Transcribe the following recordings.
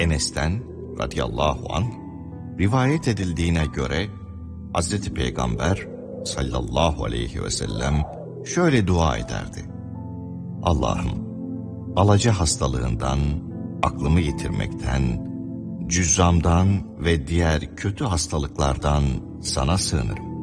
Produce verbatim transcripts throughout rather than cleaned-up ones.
Enes'ten radıyallahu anh rivayet edildiğine göre Hazreti Peygamber sallallahu aleyhi ve sellem şöyle dua ederdi: Allah'ım, alaca hastalığından, aklımı yitirmekten, cüzzamdan ve diğer kötü hastalıklardan sana sığınırım.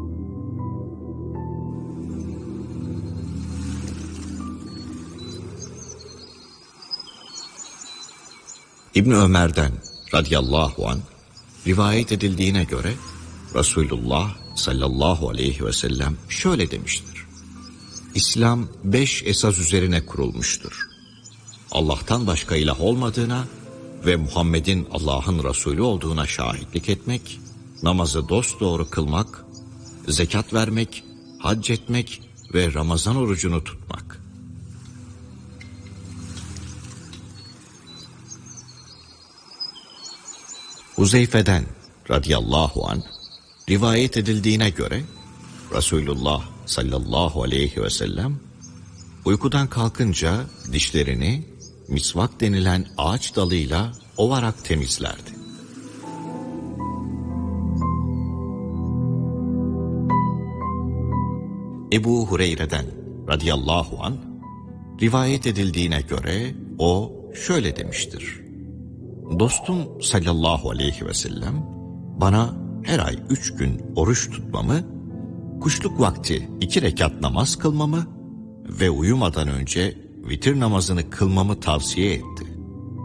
İbn Ömer'den radıyallahu anh rivayet edildiğine göre Resulullah sallallahu aleyhi ve sellem şöyle demiştir: İslam beş esas üzerine kurulmuştur. Allah'tan başka ilah olmadığına ve Muhammed'in Allah'ın Resulü olduğuna şahitlik etmek, namazı dosdoğru kılmak, zekat vermek, hac etmek ve Ramazan orucunu tutmak. Huzeyfe'den radıyallahu anh rivayet edildiğine göre Resulullah sallallahu aleyhi ve sellem uykudan kalkınca dişlerini misvak denilen ağaç dalıyla ovarak temizlerdi. Ebu Hureyre'den radıyallahu anh rivayet edildiğine göre o şöyle demiştir: Dostum sallallahu aleyhi ve sellem bana her ay üç gün oruç tutmamı, kuşluk vakti iki rekat namaz kılmamı ve uyumadan önce vitir namazını kılmamı tavsiye etti.